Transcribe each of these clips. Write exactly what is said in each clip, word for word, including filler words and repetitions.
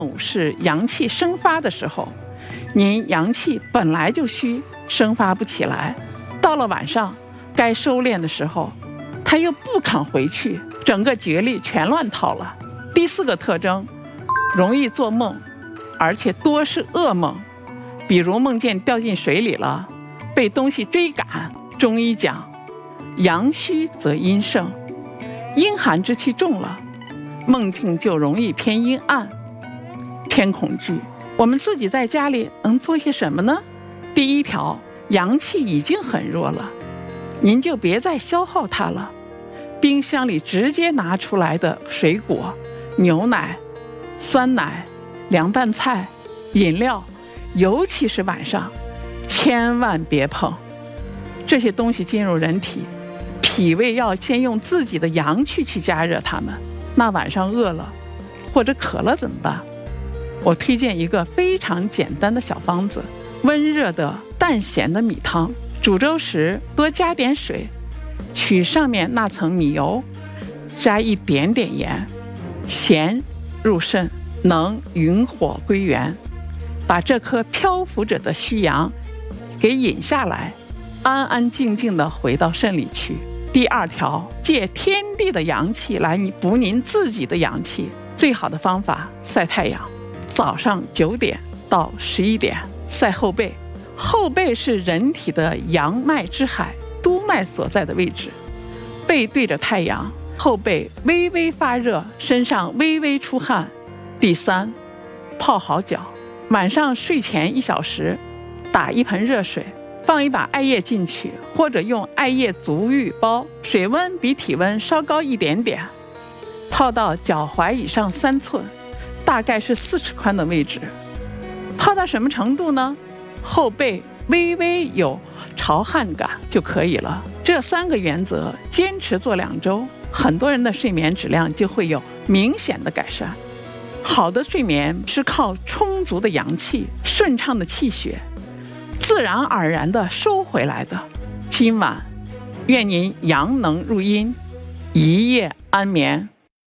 是阳气生发的时候，您阳气本来就虚，生发不起来，到了晚上该收敛的时候，他又不肯回去，整个觉力全乱套了。第四个特征，容易做梦，而且多是噩梦，比如梦见掉进水里了，被东西追赶。中医讲，阳虚则阴盛，阴寒之气重了，梦境就容易偏阴暗，偏恐惧。我们自己在家里能做些什么呢？第一条，阳气已经很弱了，您就别再消耗它了。冰箱里直接拿出来的水果、牛奶、酸奶、凉拌菜、饮料，尤其是晚上，千万别碰。这些东西进入人体，脾胃要先用自己的阳气去加热它们。那晚上饿了或者渴了怎么办？我推荐一个非常简单的小方子，温热的淡咸的米汤，煮粥时多加点水，取上面那层米油，加一点点盐，咸入肾，能云火归元，把这颗漂浮着的虚阳给引下来，安安静静地回到肾里去。第二条，借天地的阳气来补您自己的阳气，最好的方法晒太阳。早上九点到十一点晒后背，后背是人体的阳脉之海，督脉所在的位置，背对着太阳，后背微微发热，身上微微出汗。第三，泡好脚，晚上睡前一小时打一盆热水，放一把艾叶进去，或者用艾叶足浴包，水温比体温稍高一点点，泡到脚踝以上三寸，大概是四尺宽的位置。泡到什么程度呢？后背微微有潮汗感就可以了。这三个原则坚持做两周，很多人的睡眠质量就会有明显的改善。好的睡眠是靠充足的阳气、顺畅的气血，自然而然地收回来的。今晚愿您阳能入阴，一夜安眠。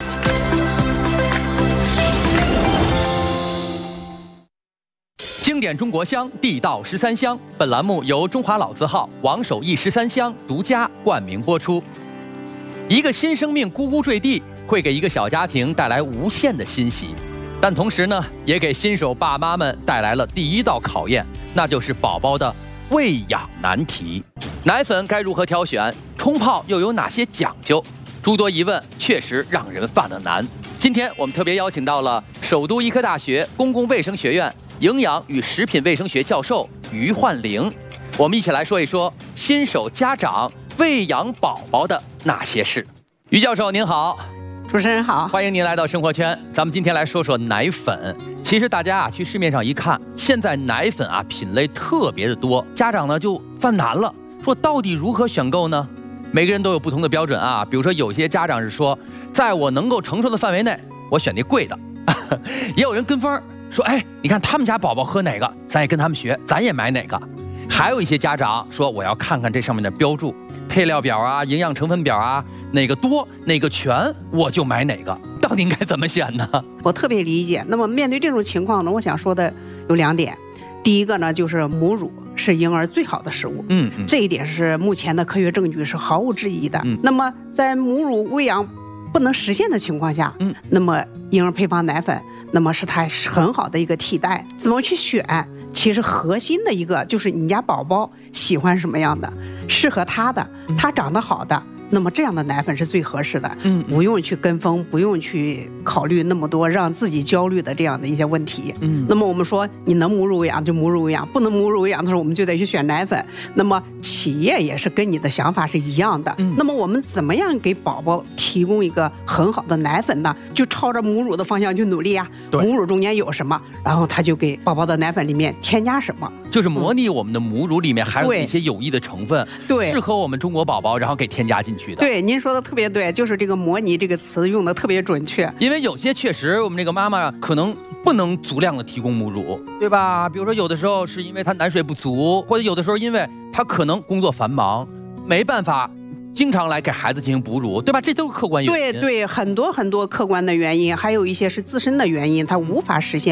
经典中国香，地道十三香。本栏目由中华老字号王守义十三香独家冠名播出。一个新生命咕咕坠地，会给一个小家庭带来无限的欣喜，但同时呢，也给新手爸妈们带来了第一道考验，那就是宝宝的喂养难题。奶粉该如何挑选？冲泡又有哪些讲究？诸多疑问，确实让人犯了难。今天我们特别邀请到了首都医科大学公共卫生学院营养与食品卫生学教授于焕玲，我们一起来说一说新手家长喂养宝宝的那些事。于教授您好。 主持人好， 欢迎您来到生活圈。咱们今天来说说奶粉。其实大家啊，去市面上一看，现在奶粉啊品类特别的多，家长呢就犯难了，说到底如何选购呢？每个人都有不同的标准啊。比如说有些家长是说，在我能够承受的范围内，我选那贵的。也有人跟风说，哎，你看他们家宝宝喝哪个，咱也跟他们学，咱也买哪个。还有一些家长说，我要看看这上面的标注，配料表啊，营养成分表啊，哪个多哪个全，我就买哪个。到底应该怎么选呢？ 我特别理解。那么面对这种情况呢，我想说的有两点。第一个呢，就是母乳是婴儿最好的食物， 嗯，嗯这一点是目前的科学证据是毫无质疑的。嗯、那么在母乳喂养不能实现的情况下，嗯，那么婴儿配方奶粉，那么是它很好的一个替代。怎么去选？其实核心的一个就是你家宝宝喜欢什么样的，适合他的，他长得好的，那么这样的奶粉是最合适的。嗯，不用去跟风，不用去考虑那么多让自己焦虑的这样的一些问题。嗯，那么我们说你能母乳喂养就母乳喂养，不能母乳喂养的时候我们就得去选奶粉。那么企业也是跟你的想法是一样的。嗯，那么我们怎么样给宝宝提供一个很好的奶粉呢？就朝着母乳的方向去努力啊。母乳中间有什么，然后他就给宝宝的奶粉里面添加什么， 就是模拟我们的母乳里面还有一些有益的成分， 对， 适合我们中国宝宝，然后给添加进去的。 对，您说的特别对，就是这个模拟这个词用的特别准确。 因为有些确实我们这个妈妈可能不能足量的提供母乳，对吧？比如说有的时候是因为她奶水不足，或者有的时候因为她可能工作繁忙，没办法经常来给孩子进行哺乳，对吧？这都是客观原因。 对对，很多很多客观的原因，还有一些是自身的原因，它无法实现